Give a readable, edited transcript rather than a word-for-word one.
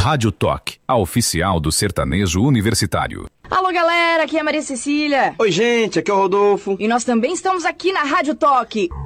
Rádio Toque, a oficial do sertanejo universitário. Alô, galera, aqui é a Maria Cecília. Oi, gente, aqui é o Rodolfo. E nós também estamos aqui na Rádio Toque.